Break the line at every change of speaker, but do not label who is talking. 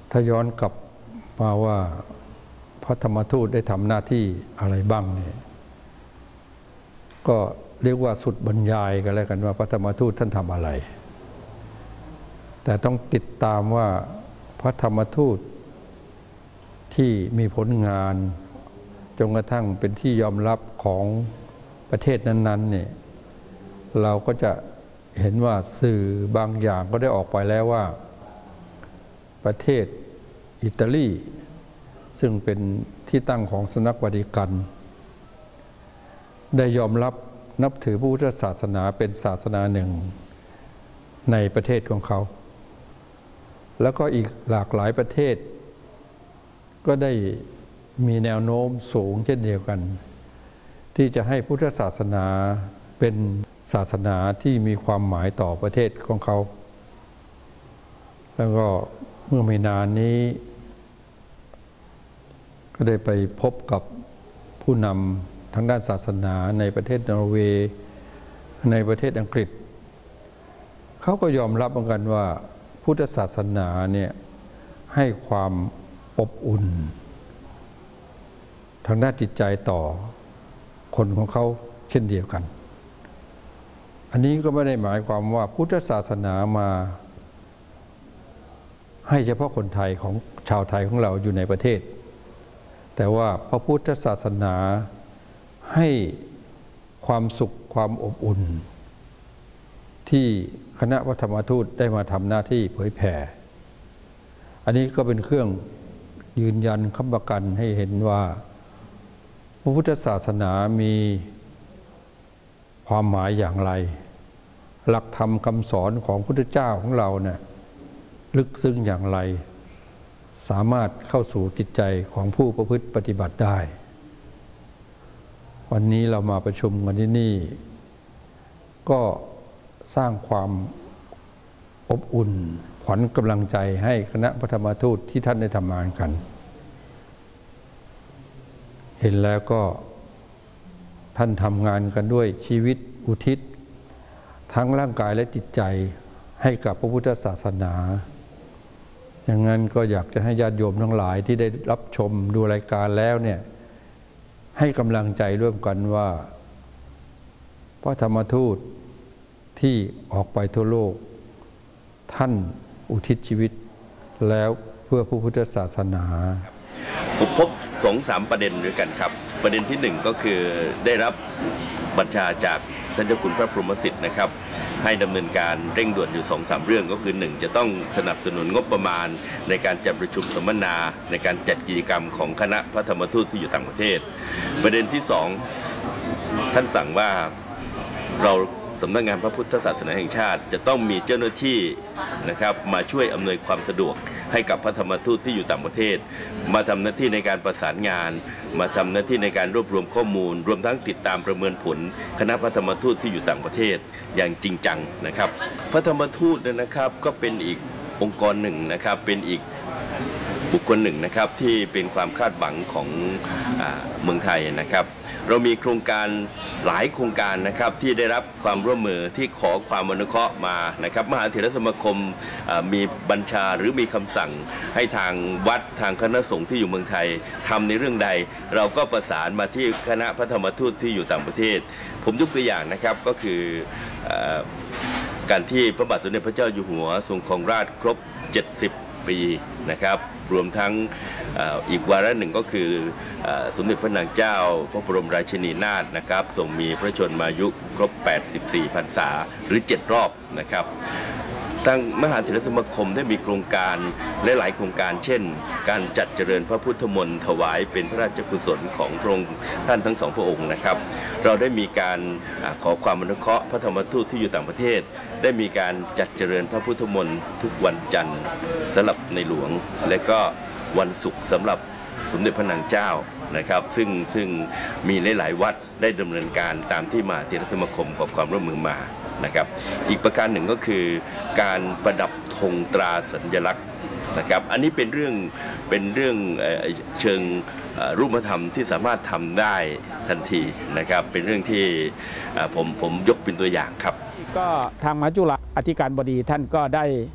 ถ้าย้อนกลับมาว่าพระธรรมทูตได้ทำหน้าที่อะไรบ้างเนี่ยก็เรียกว่าสุดบรรยายกันแล้วกันว่าพระธรรมทูตท่านทำอะไรแต่ต้องติดตามว่าพระธรรมทูตที่มีผลงานจนกระทั่งเป็นที่ยอมรับของประเทศนั้นๆเนี่ยเราก็จะเห็นว่าสื่อบางอย่างก็ได้ออกไปแล้วว่าประเทศอิตาลีซึ่งเป็นที่ตั้งของสำนักวาติกันได้ยอมรับนับถือพระพุทธศาสนาเป็นศาสนาหนึ่งในประเทศของเขาแล้วก็อีกหลากหลายประเทศก็ได้มีแนวโน้มสูงเช่นเดียวกันที่จะให้พุทธศาสนาเป็นศาสนาที่มีความหมายต่อประเทศของเขาแล้วก็เมื่อไม่นานนี้ก็ได้ไปพบกับผู้นำทางด้านศาสนาในประเทศนอร์เวย์ในประเทศอังกฤษเขาก็ยอมรับเหมือนกันว่าพุทธศาสนาเนี่ยให้ความอบอุ่นทางด้านจิตใจต่อคนของเขาเช่นเดียวกันอันนี้ก็ไม่ได้หมายความว่าพุทธศาสนามาให้เฉพาะคนไทยของชาวไทยของเราอยู่ในประเทศแต่ว่าพระพุทธศาสนาให้ความสุขความอบอุ่นที่คณะพระธรรมทูตได้มาทำหน้าที่เผยแผ่อันนี้ก็เป็นเครื่องยืนยันค้ำประกันให้เห็นว่าพระพุทธศาสนามีความหมายอย่างไรหลักธรรมคำสอนของพระพุทธเจ้าของเราเนี่ยลึกซึ้งอย่างไรสามารถเข้าสู่จิตใจของผู้ประพฤติปฏิบัติได้วันนี้เรามาประชุมกันที่นี่ก็สร้างความอบอุ่นขวัญกำลังใจให้คณะพระธรรมทูตที่ท่านได้ทำงานกันเห็นแล้วก็ท่านทำงานกันด้วยชีวิตอุทิศทั้งร่างกายและจิตใจให้กับพระพุทธศาสนาอย่างนั้นก็อยากจะให้ญาติโยมทั้งหลายที่ได้รับชมดูรายการแล้วเนี่ยให้กำลังใจร่วมกันว่าพระธรรมทูตที่ออกไปทั่วโลกท่านอุทิศชีวิตแล้วเพื่อพระพุทธศาสนา
ผมพบ2-3ประเด็นด้วยกันครับประเด็นที่1ก็คือได้รับบัญชาจากท่านเจ้าคุณพระพรหมสิทธิ์นะครับให้ดำเนินการเร่งด่วนอยู่ 2-3 เรื่องก็คือ1จะต้องสนับสนุนงบประมาณในการจัดประชุมสัมมนาในการจัดกิจกรรมของคณะพระธรรมทูตที่อยู่ต่างประเทศประเด็นที่2ท่านสั่งว่าเราสำนักงานพระพุทธศาสนาแห่งชาติจะต้องมีเจ้าหน้าที่นะครับมาช่วยอำนวยความสะดวกให้กับพระธรรมทูตที่อยู่ต่างประเทศมาทำหน้าที่ในการประสานงานมาทำหน้าที่ในการรวบรวมข้อมูลรวมทั้งติดตามประเมินผลคณะพระธรรมทูตที่อยู่ต่างประเทศอย่างจริงจังนะครับพระธรรมทูตนะครับก็เป็นอีกองค์กรหนึ่งนะครับเป็นอีกบุคคลหนึ่งนะครับที่เป็นความคาดหวังของเมืองไทยนะครับเรามีโครงการหลายโครงการนะครับที่ได้รับความร่วมมือที่ขอความอนุเคราะห์มานะครับมหาเถรสมาคมมีบัญชาหรือมีคำสั่งให้ทางวัดทางคณะสงฆ์ที่อยู่เมืองไทยทำในเรื่องใดเราก็ประสานมาที่คณะพระธรรมทูตที่อยู่ต่างประเทศผมยกตัวอย่างนะครับก็คือการที่พระบาทสมเด็จพระเจ้าอยู่หัวทรงครองราชย์ครบ70 ปีนะครับรวมทั้งอีกวาระหนึ่งก็คือสมเด็จพระนางเจ้าพระบรมราชินีนาถนะครับทรงมีพระชนมายุครบ84 พรรษาหรือ7 รอบนะครับทางมหาเถรสมาคมได้มีโครงการหลายโครงการเช่นการจัดเจริญพระพุทธมนต์ถวายเป็นพระราชกุศลของพระองค์ท่านทั้ง2 พระองค์นะครับเราได้มีการขอความอนุเคราะห์พระธรรมทูตที่อยู่ต่างประเทศได้มีการจัดเจริญพระพุทธมนต์ทุกวันจันทร์สำหรับในหลวงและก็วันศุกร์สำหรับสมเด็จพระนางเจ้านะครับซึ่งมีหลายวัดได้ดำเนินการตามที่มหาเถรสมาคมขอความร่วมมือมานะครับอีกประการหนึ่งก็คือการประดับธงตราสัญลักษณ์นะครับอันนี้เป็นเรื่องเชิงรูปธรรมที่สามารถทำได้ทันทีนะครับเป็นเรื่องที่ผมยกเป็นตัวอย่างครับ
ก็ทางมหาจุฬาอธิการบดีท่านก็ได้